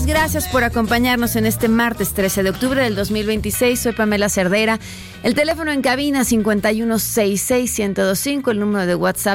Gracias por acompañarnos en este martes 13 de octubre del 2026. Soy Pamela Cerdeira. El teléfono en cabina 5166-1025, el número de WhatsApp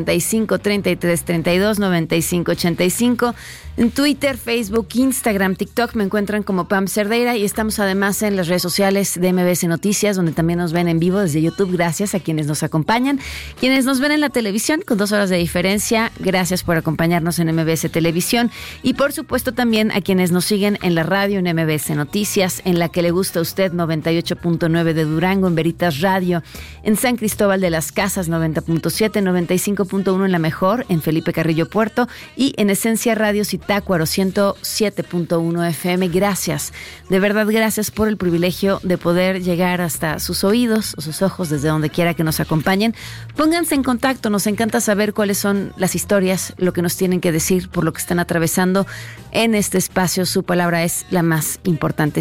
5533329585. En Twitter, Facebook, Instagram, TikTok me encuentran como Pam Cerdeira y estamos además en las redes sociales de MBS Noticias, donde también nos ven en vivo desde YouTube. Gracias a quienes nos acompañan. Quienes nos ven en la televisión con 2 horas de diferencia, gracias por acompañarnos en MBS Televisión. Y por supuesto también a quienes nos siguen en la radio, en MBS Noticias, en la que le gusta a usted, 98.9 de Durango, en Veritas Radio, en San Cristóbal de las Casas, 90.7, 95.1 en La Mejor, en Felipe Carrillo Puerto, y en Esencia Radio Zitácuaro, 107.1 FM. Gracias, de verdad gracias por el privilegio de poder llegar hasta sus oídos o sus ojos, desde donde quiera que nos acompañen. Pónganse en contacto, nos encanta saber cuáles son las historias, lo que nos tienen que decir, por lo que están atravesando en este espacio. Su palabra es la más importante.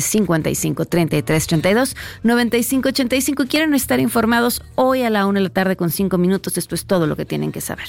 55-33-32-95-85. ¿Quieren estar informados? Hoy a la 1:00 p.m. 5 minutos. Esto es todo lo que tienen que saber.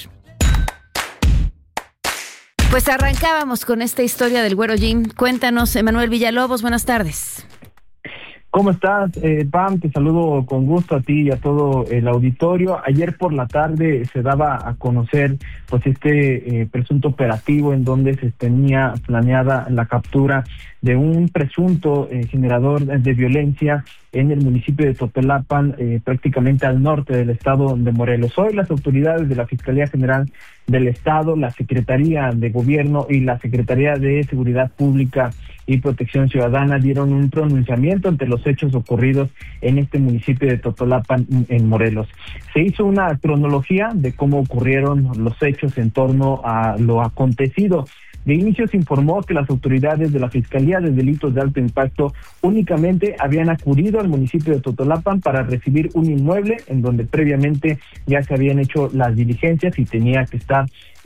Pues arrancábamos con esta historia del Güero Jim. Cuéntanos, Emanuel Villalobos, buenas tardes. ¿Cómo estás, Pam? Te saludo con gusto a ti y a todo el auditorio. Ayer por la tarde se daba a conocer pues este presunto operativo en donde se tenía planeada la captura de un presunto generador de violencia en el municipio de Totolapan, prácticamente al norte del estado de Morelos. Hoy las autoridades de la Fiscalía General del Estado, la Secretaría de Gobierno y la Secretaría de Seguridad Pública y Protección Ciudadana dieron un pronunciamiento ante los hechos ocurridos en este municipio de Totolapan, en Morelos. Se hizo una cronología de cómo ocurrieron los hechos en torno a lo acontecido. De inicio se informó que las autoridades de la Fiscalía de Delitos de Alto Impacto únicamente habían acudido al municipio de Totolapan para recibir un inmueble en donde previamente ya se habían hecho las diligencias y tenía que estar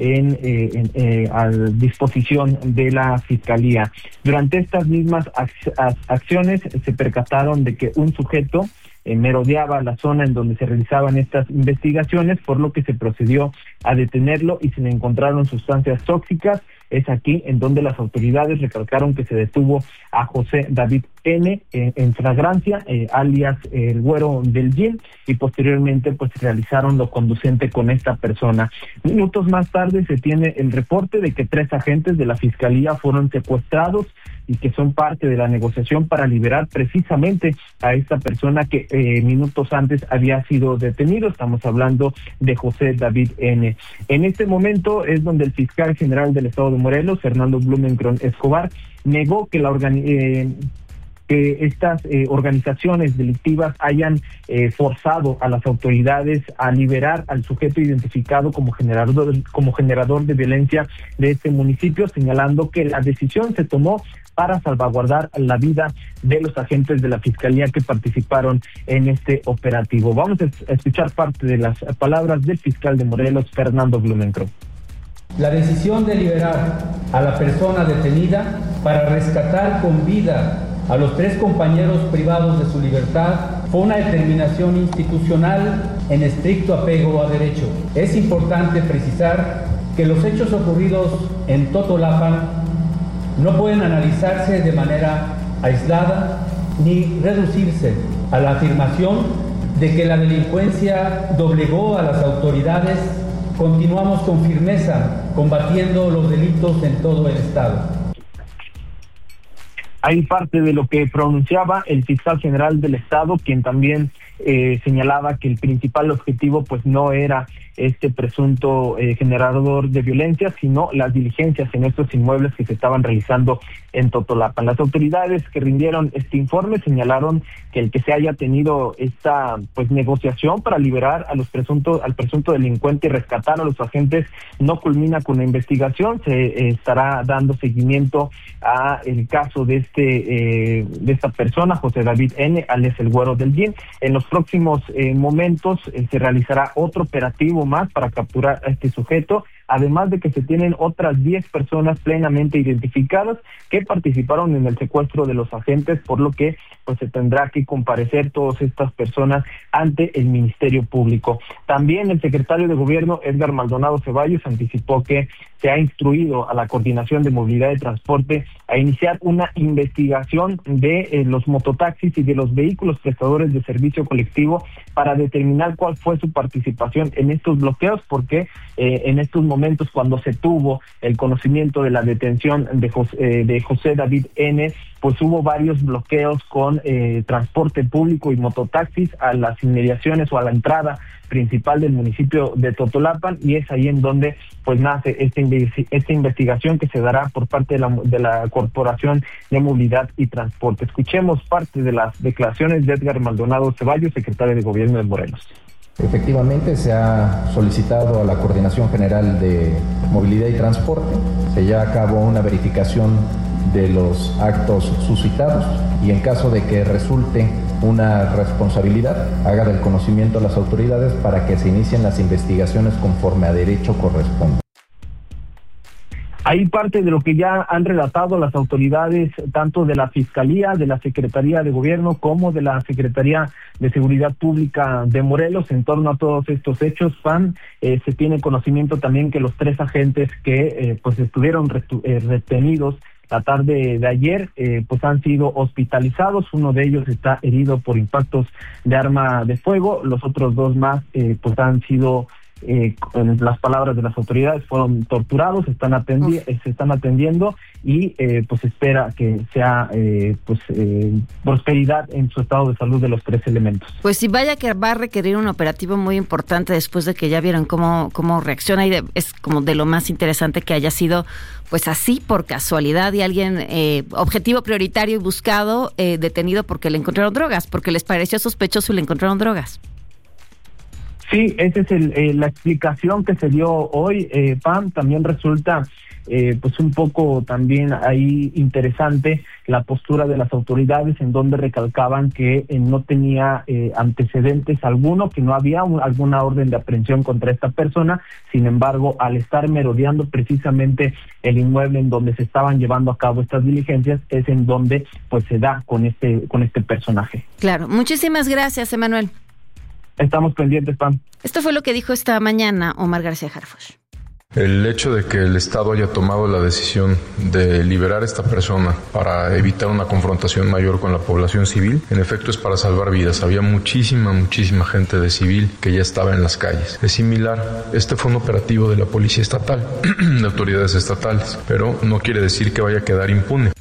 a disposición de la Fiscalía. Durante estas mismas acciones se percataron de que un sujeto merodeaba la zona en donde se realizaban estas investigaciones, por lo que se procedió a detenerlo y se le encontraron sustancias tóxicas. Es aquí en donde las autoridades recalcaron que se detuvo a José David N. En flagrancia, alias el Güero del Jim, y posteriormente pues realizaron lo conducente con esta persona. Minutos más tarde se tiene el reporte de que 3 agentes de la Fiscalía fueron secuestrados y que son parte de la negociación para liberar precisamente a esta persona que minutos antes había sido detenido. Estamos hablando de José David N. En este momento es donde el fiscal general del estado de Morelos, Fernando Blumenkron Escobar, negó que que estas organizaciones delictivas hayan forzado a las autoridades a liberar al sujeto identificado como generador de violencia de este municipio, señalando que la decisión se tomó para salvaguardar la vida de los agentes de la Fiscalía que participaron en este operativo. Vamos a escuchar parte de las palabras del fiscal de Morelos, Fernando Blumenkron. La decisión de liberar a la persona detenida para rescatar con vida a los 3 compañeros privados de su libertad fue una determinación institucional en estricto apego a derecho. Es importante precisar que los hechos ocurridos en Totolapan no pueden analizarse de manera aislada ni reducirse a la afirmación de que la delincuencia doblegó a las autoridades. Continuamos con firmeza combatiendo los delitos en todo el estado. Hay parte de lo que pronunciaba el fiscal general del estado, quien también señalaba que el principal objetivo pues no era este presunto generador de violencia, sino las diligencias en estos inmuebles que se estaban realizando en Totolapan. Las autoridades que rindieron este informe señalaron que el que se haya tenido esta pues negociación para liberar a al presunto delincuente y rescatar a los agentes no culmina con la investigación. Se estará dando seguimiento a el caso de esta persona, José David N., alias el Güero del Jim. En los próximos momentos se realizará otro operativo más para capturar a este sujeto. además de que se tienen otras 10 personas plenamente identificadas que participaron en el secuestro de los agentes, por lo que pues se tendrá que comparecer todas estas personas ante el Ministerio Público. También el secretario de Gobierno, Edgar Maldonado Ceballos, anticipó que se ha instruido a la Coordinación de Movilidad y Transporte a iniciar una investigación de los mototaxis y de los vehículos prestadores de servicio colectivo para determinar cuál fue su participación en estos bloqueos, porque en estos momentos, cuando se tuvo el conocimiento de la detención de José David N., pues hubo varios bloqueos con transporte público y mototaxis a las inmediaciones o a la entrada principal del municipio de Totolapan, y es ahí en donde pues nace esta investigación que se dará por parte de la Corporación de Movilidad y Transporte. Escuchemos parte de las declaraciones de Edgar Maldonado Ceballos, secretario de Gobierno de Morelos. Efectivamente, se ha solicitado a la Coordinación General de Movilidad y Transporte, se lleva a cabo una verificación de los actos suscitados y en caso de que resulte una responsabilidad, haga del conocimiento a las autoridades para que se inicien las investigaciones conforme a derecho corresponde. Hay parte de lo que ya han relatado las autoridades, tanto de la Fiscalía, de la Secretaría de Gobierno, como de la Secretaría de Seguridad Pública de Morelos en torno a todos estos hechos. Se tiene conocimiento también que los 3 agentes que pues estuvieron retenidos la tarde de ayer, pues han sido hospitalizados. Uno de ellos está herido por impactos de arma de fuego. Los otros 2 más, pues han sido, en las palabras de las autoridades, fueron torturados, se están atendiendo y pues espera que sea prosperidad en su estado de salud de los 3 elementos. Pues sí, vaya que va a requerir un operativo muy importante después de que ya vieron cómo reacciona, y es como de lo más interesante que haya sido pues así por casualidad y alguien objetivo prioritario y buscado, detenido porque le encontraron drogas, porque les pareció sospechoso y le encontraron drogas. Sí, esa es la explicación que se dio hoy, Pam. También resulta pues un poco también ahí interesante la postura de las autoridades, en donde recalcaban que no tenía antecedentes alguno, que no había alguna orden de aprehensión contra esta persona. Sin embargo, al estar merodeando precisamente el inmueble en donde se estaban llevando a cabo estas diligencias, es en donde pues se da con este personaje. Claro, muchísimas gracias, Emanuel. Estamos pendientes, Pam. Esto fue lo que dijo esta mañana Omar García Harfuch. El hecho de que el Estado haya tomado la decisión de liberar a esta persona para evitar una confrontación mayor con la población civil, en efecto es para salvar vidas. Había muchísima gente de civil que ya estaba en las calles. Es similar, este fue un operativo de la Policía Estatal, de autoridades estatales, pero no quiere decir que vaya a quedar impune.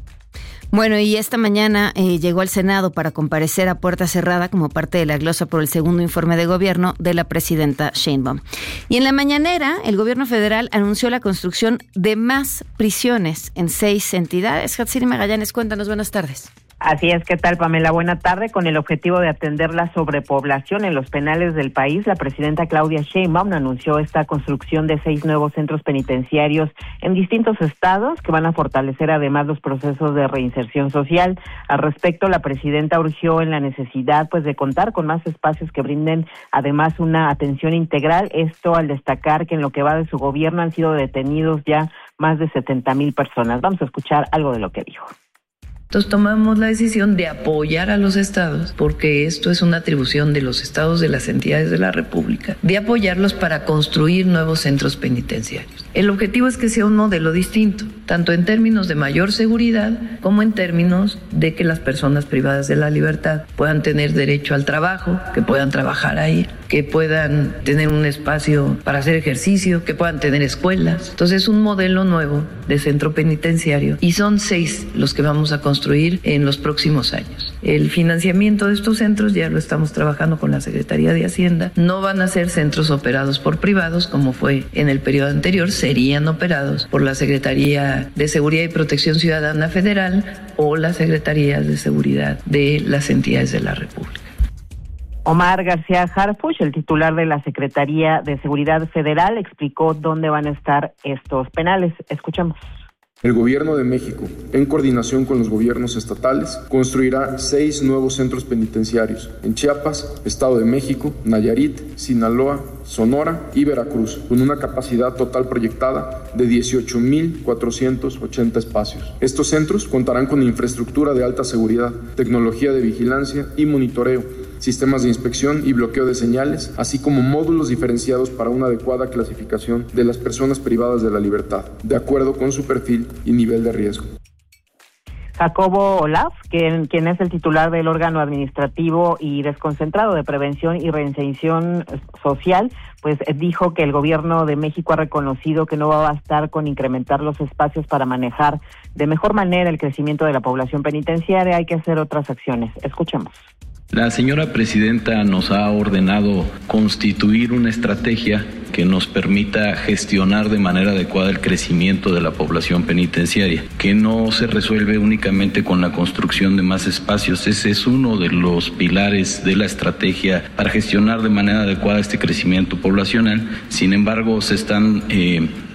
Bueno, y esta mañana llegó al Senado para comparecer a puerta cerrada como parte de la glosa por el segundo informe de gobierno de la presidenta Sheinbaum. Y en la mañanera, el gobierno federal anunció la construcción de más prisiones en 6 entidades. Hatsiri Magallanes, cuéntanos, buenas tardes. Así es, ¿qué tal, Pamela? Buena tarde. Con el objetivo de atender la sobrepoblación en los penales del país, la presidenta Claudia Sheinbaum anunció esta construcción de 6 nuevos centros penitenciarios en distintos estados que van a fortalecer además los procesos de reinserción social. Al respecto, la presidenta urgió en la necesidad de contar con más espacios que brinden además una atención integral. Esto al destacar que en lo que va de su gobierno han sido detenidos ya más de 70,000 personas. Vamos a escuchar algo de lo que dijo. Entonces tomamos la decisión de apoyar a los estados, porque esto es una atribución de los estados, de las entidades de la República, de apoyarlos para construir nuevos centros penitenciarios. El objetivo es que sea un modelo distinto, tanto en términos de mayor seguridad como en términos de que las personas privadas de la libertad puedan tener derecho al trabajo, que puedan trabajar ahí, que puedan tener un espacio para hacer ejercicio, que puedan tener escuelas. Entonces es un modelo nuevo de centro penitenciario y son 6 los que vamos a construir en los próximos años. El financiamiento de estos centros ya lo estamos trabajando con la Secretaría de Hacienda. No van a ser centros operados por privados como fue en el periodo anterior, serían operados por la Secretaría de Seguridad y Protección Ciudadana Federal o las Secretarías de Seguridad de las entidades de la República. Omar García Harfuch, el titular de la Secretaría de Seguridad Federal, explicó dónde van a estar estos penales. Escuchamos. El Gobierno de México, en coordinación con los gobiernos estatales, construirá 6 nuevos centros penitenciarios en Chiapas, Estado de México, Nayarit, Sinaloa, Sonora y Veracruz, con una capacidad total proyectada de 18,480 espacios. Estos centros contarán con infraestructura de alta seguridad, tecnología de vigilancia y monitoreo, sistemas de inspección y bloqueo de señales, así como módulos diferenciados para una adecuada clasificación de las personas privadas de la libertad, de acuerdo con su perfil y nivel de riesgo. Jacobo Olaf, quien es el titular del órgano administrativo y desconcentrado de prevención y reinserción social, pues dijo que el gobierno de México ha reconocido que no va a bastar con incrementar los espacios para manejar de mejor manera el crecimiento de la población penitenciaria, hay que hacer otras acciones. Escuchemos. La señora presidenta nos ha ordenado constituir una estrategia que nos permita gestionar de manera adecuada el crecimiento de la población penitenciaria, que no se resuelve únicamente con la construcción de más espacios. Ese es uno de los pilares de la estrategia para gestionar de manera adecuada este crecimiento poblacional. Sin embargo, se están